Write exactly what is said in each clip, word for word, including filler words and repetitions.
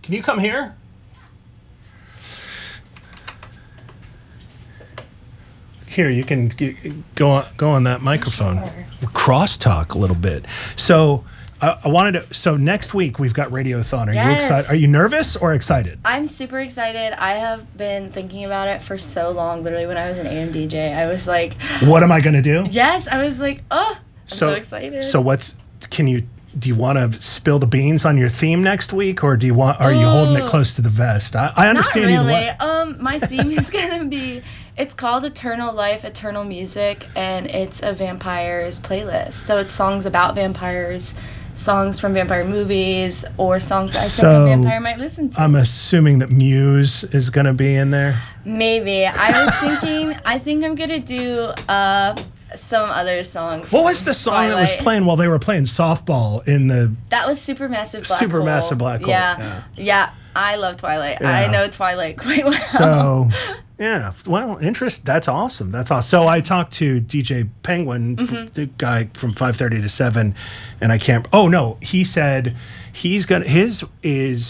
Can you come here? Here, you can g- go on, go on that microphone. Sure. Crosstalk a little bit. So I, I wanted to. So next week we've got Radiothon. Are yes. you excited? Are you nervous or excited? I'm super excited. I have been thinking about it for so long. Literally, when I was an A M D J, I was like, "What am I going to do?" Yes, I was like, "Oh, I'm so, so excited." So what's? Can you? Do you want to spill the beans on your theme next week, or do you want? Are you Ooh. holding it close to the vest? I, I understand. Not really. Either way. Um, my theme is gonna be. It's called Eternal Life, Eternal Music, and it's a vampires playlist. So it's songs about vampires, songs from vampire movies, or songs that I so think a vampire might listen to. I'm assuming that Muse is going to be in there. Maybe. I was thinking, I think I'm going to do uh, some other songs. What was the song Twilight. that was playing while they were playing softball in the... That was Supermassive Black Supermassive Hole. Massive Black Hole. Yeah. Yeah. yeah. I love Twilight. Yeah. I know Twilight quite well. So... Yeah, well, interest. That's awesome. That's awesome. So I talked to D J Penguin, mm-hmm. the guy from five thirty to seven, and I can't. Oh no, he said he's gonna. His is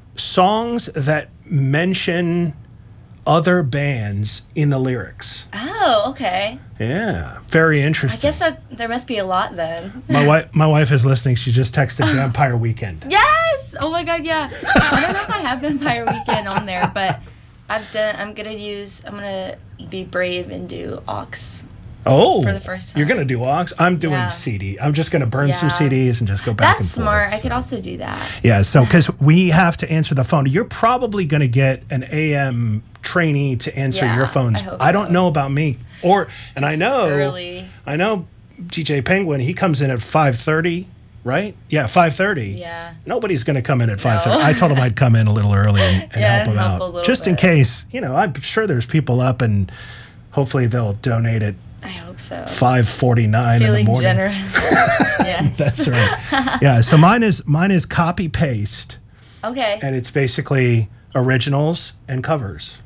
songs that mention other bands in the lyrics. Oh, okay. Yeah, very interesting. I guess that there must be a lot then. My wife, my wife is listening. She just texted Vampire Weekend. Yes. Oh my God. Yeah. I don't know if I have Vampire Weekend on there, but. I've done. I'm gonna use. I'm gonna be brave and do Aux. Oh, for the first time. You're gonna do Aux. I'm doing yeah. C D. I'm just gonna burn yeah. some C Ds and just go back. That's and forth. smart. So. I could also do that. Yeah. So because we have to answer the phone, you're probably gonna get an A M trainee to answer yeah, your phones. I, hope I don't so. know about me, or and I know. Early. I know, D J Penguin. He comes in at five thirty. Right? Yeah, five thirty. Yeah. Nobody's going to come in at five thirty. No. I told him I'd come in a little early and, and yeah, help him help out. A Just bit. in case, you know, I'm sure there's people up and hopefully they'll donate it. I hope so. five forty-nine in the Feeling morning. generous. Yes. That's right. Yeah, so mine is mine is copy paste. Okay. And it's basically originals and covers.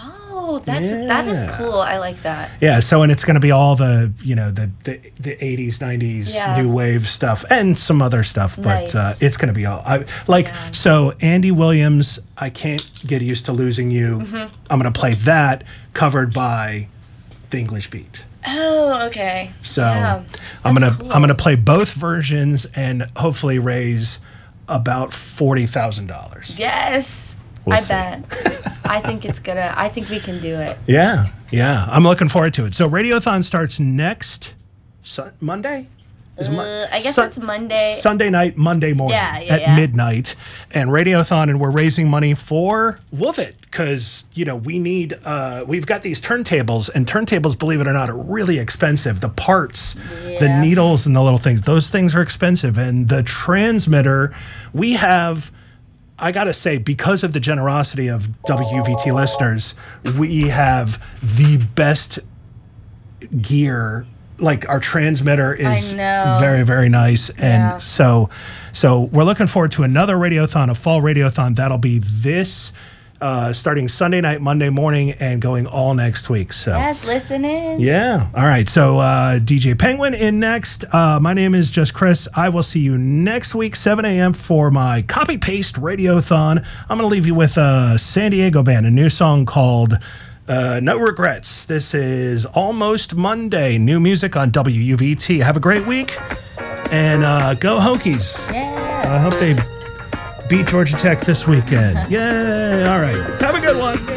Oh, that's yeah. that is cool. I like that. Yeah, so and it's going to be all the, you know, the the, the eighties, nineties yeah. new wave stuff and some other stuff, but nice. uh, it's going to be all I like yeah. so Andy Williams, I Can't Get Used to Losing You. Mm-hmm. I'm going to play that covered by the English Beat. Oh, okay. So yeah, I'm going to cool. I'm going to play both versions and hopefully raise about forty thousand dollars. Yes. We'll I see. bet. I think it's gonna. I think we can do it. Yeah, yeah. I'm looking forward to it. So Radiothon starts next su- Monday. Is uh, Mo- I guess Sun- it's Monday. Sunday night, Monday morning Yeah, yeah, at yeah. midnight, and Radiothon, and we're raising money for Wolf It because you know we need. Uh, we've got these turntables, and turntables, believe it or not, are really expensive. The parts, the Yeah. needles, and the little things. Those things are expensive, and the transmitter. We have. I gotta say, because of the generosity of W V T listeners, we have the best gear. Like our transmitter is I know. very, very nice, and Yeah. so, so we're looking forward to another Radiothon, a fall Radiothon. That'll be this uh, starting Sunday night, Monday morning, and going all next week. So. Yes, listen in. Yeah. All right. So uh, D J Penguin in next. Uh, my name is just Chris. I will see you next week, seven a.m. for my copy paste Radiothon. I'm going to leave you with a San Diego band, a new song called uh, No Regrets. This is Almost Monday. New music on W U V T. Have a great week and uh, go Hokies. Yeah. I hope they beat Georgia Tech this weekend. Yay. All right. Have a good one.